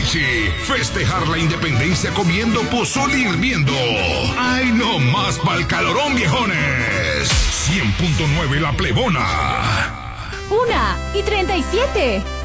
Richie. Festejar la independencia comiendo pozole hirviendo. ¡Ay, no más pa'l calorón, viejones! 100.9 La Plebona. 1:37.